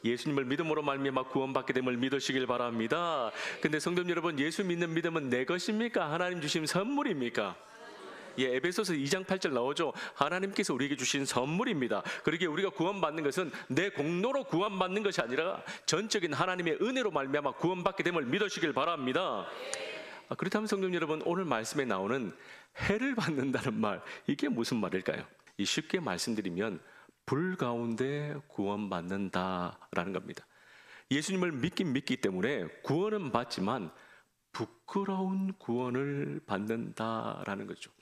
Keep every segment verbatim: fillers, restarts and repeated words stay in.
예수님을 믿음으로 말미암아 구원받게 됨을 믿으시길 바랍니다. 근데 성도 여러분, 예수 믿는 믿음은 내 것입니까? 하나님 주신 선물입니까? 예, 에베소서 이 장 팔 절 나오죠. 하나님께서 우리에게 주신 선물입니다. 그러기에 우리가 구원받는 것은 내 공로로 구원받는 것이 아니라 전적인 하나님의 은혜로 말미암아 구원받게 됨을 믿으시길 바랍니다. 아, 그렇다면 성도 여러분, 오늘 말씀에 나오는 해를 받는다는 말, 이게 무슨 말일까요? 이 쉽게 말씀드리면 불 가운데 구원받는다라는 겁니다. 예수님을 믿긴 믿기 때문에 구원은 받지만 부끄러운 구원을 받는다라는 거죠.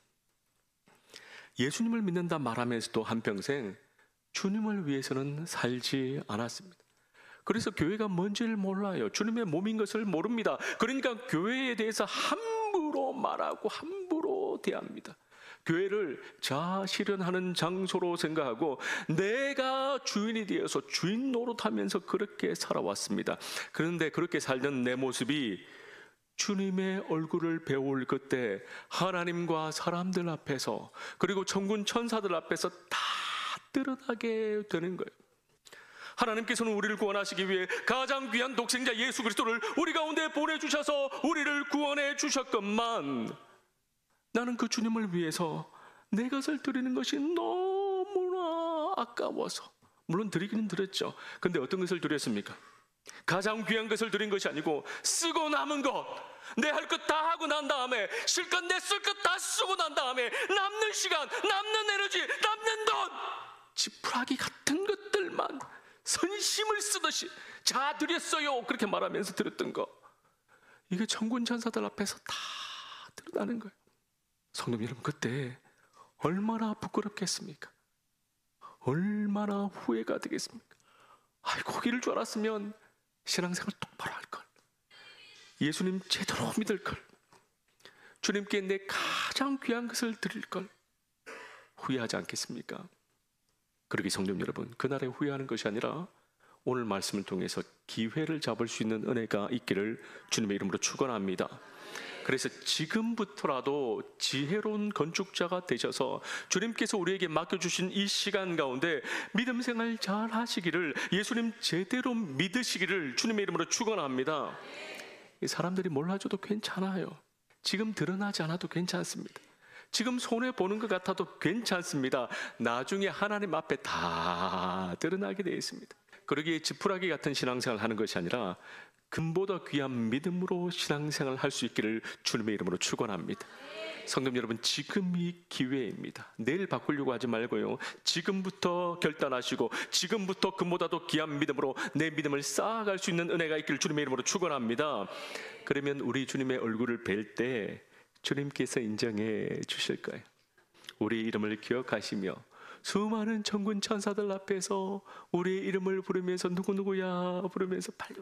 예수님을 믿는다 말하면서도 한평생 주님을 위해서는 살지 않았습니다. 그래서 교회가 뭔지를 몰라요. 주님의 몸인 것을 모릅니다. 그러니까 교회에 대해서 함부로 말하고 함부로 대합니다. 교회를 자아 실현하는 장소로 생각하고 내가 주인이 되어서 주인 노릇하면서 그렇게 살아왔습니다. 그런데 그렇게 살던 내 모습이 주님의 얼굴을 배울 그때 하나님과 사람들 앞에서 그리고 천군 천사들 앞에서 다 드러나게 되는 거예요. 하나님께서는 우리를 구원하시기 위해 가장 귀한 독생자 예수 그리스도를 우리 가운데 보내주셔서 우리를 구원해 주셨건만 나는 그 주님을 위해서 내 것을 드리는 것이 너무나 아까워서, 물론 드리기는 드렸죠. 근데 어떤 것을 드렸습니까? 가장 귀한 것을 드린 것이 아니고 쓰고 남은 것, 내 할 것 다 하고 난 다음에 실컷 내 쓸 것 다 쓰고 난 다음에 남는 시간, 남는 에너지, 남는 돈, 지푸라기 같은 것들만 선심을 쓰듯이 자 드렸어요 그렇게 말하면서 드렸던 거, 이게 천군 천사들 앞에서 다 드러나는 거예요. 성도 여러분, 그때 얼마나 부끄럽겠습니까? 얼마나 후회가 되겠습니까? 아이고, 이럴 줄 알았으면 신앙생활 똑바로 할걸, 예수님 제대로 믿을걸, 주님께 내 가장 귀한 것을 드릴걸, 후회하지 않겠습니까? 그러기 성도 여러분, 그날에 후회하는 것이 아니라 오늘 말씀을 통해서 기회를 잡을 수 있는 은혜가 있기를 주님의 이름으로 축원합니다. 그래서 지금부터라도 지혜로운 건축자가 되셔서 주님께서 우리에게 맡겨주신 이 시간 가운데 믿음 생활 잘 하시기를, 예수님 제대로 믿으시기를 주님의 이름으로 축원합니다. 사람들이 몰라줘도 괜찮아요. 지금 드러나지 않아도 괜찮습니다. 지금 손해보는 것 같아도 괜찮습니다. 나중에 하나님 앞에 다 드러나게 되어 있습니다. 그러기에 지푸라기 같은 신앙생활을 하는 것이 아니라 금보다 귀한 믿음으로 신앙생활을 할 수 있기를 주님의 이름으로 축원합니다. 성도 여러분, 지금이 기회입니다. 내일 바꾸려고 하지 말고요, 지금부터 결단하시고 지금부터 금보다도 귀한 믿음으로 내 믿음을 쌓아갈 수 있는 은혜가 있기를 주님의 이름으로 축원합니다. 그러면 우리 주님의 얼굴을 뵐 때 주님께서 인정해 주실 거예요. 우리 이름을 기억하시며 수많은 천군 천사들 앞에서 우리의 이름을 부르면서 누구누구야 부르면서 빨리 와,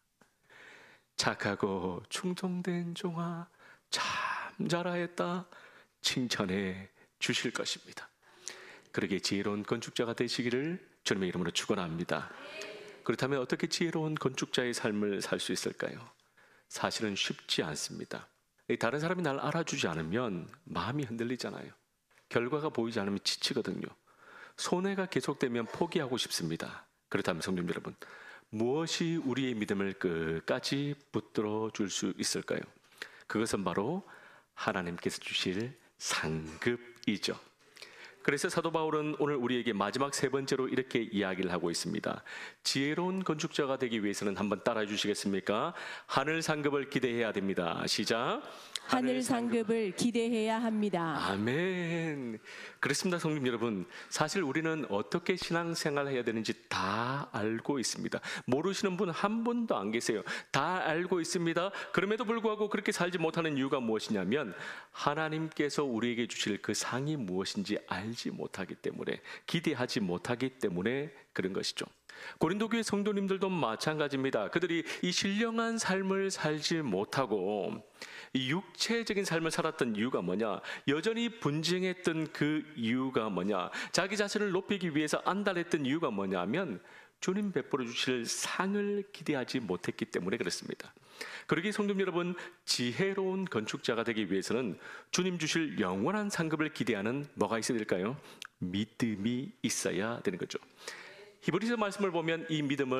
착하고 충성된 종아 참 잘하였다 칭찬해 주실 것입니다. 그러기에 지혜로운 건축자가 되시기를 주님의 이름으로 축원합니다. 그렇다면 어떻게 지혜로운 건축자의 삶을 살 수 있을까요? 사실은 쉽지 않습니다. 다른 사람이 날 알아주지 않으면 마음이 흔들리잖아요. 결과가 보이지 않으면 지치거든요. 손해가 계속되면 포기하고 싶습니다. 그렇다면 성도 여러분, 무엇이 우리의 믿음을 끝까지 붙들어 줄 수 있을까요? 그것은 바로 하나님께서 주실 상급이죠. 그래서 사도 바울은 오늘 우리에게 마지막 세 번째로 이렇게 이야기를 하고 있습니다. 지혜로운 건축자가 되기 위해서는 한번 따라해 주시겠습니까? 하늘 상급을 기대해야 됩니다. 시작. 하늘 상급을 기대해야 합니다. 아멘. 그렇습니다, 성님 여러분. 사실 우리는 어떻게 신앙생활을 해야 되는지 다 알고 있습니다. 모르시는 분 한 분도 안 계세요. 다 알고 있습니다. 그럼에도 불구하고 그렇게 살지 못하는 이유가 무엇이냐면 하나님께서 우리에게 주실 그 상이 무엇인지 알지 못하기 때문에, 기대하지 못하기 때문에 그런 것이죠. 고린도 교회 성도님들도 마찬가지입니다. 그들이 이 신령한 삶을 살지 못하고 이 육체적인 삶을 살았던 이유가 뭐냐? 여전히 분쟁했던 그 이유가 뭐냐? 자기 자신을 높이기 위해서 안달했던 이유가 뭐냐면 주님 베풀어 주실 상을 기대하지 못했기 때문에 그렇습니다. 그러기에 성도 여러분, 지혜로운 건축자가 되기 위해서는 주님 주실 영원한 상급을 기대하는 뭐가 있어야 될까요? 믿음이 있어야 되는 거죠. 히브리서 말씀을 보면 이 믿음을